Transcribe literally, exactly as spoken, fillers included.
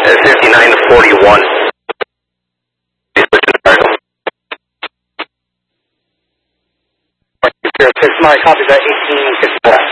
fifty-nine forty-one. Six Mike, copy that eighteen fifty-one.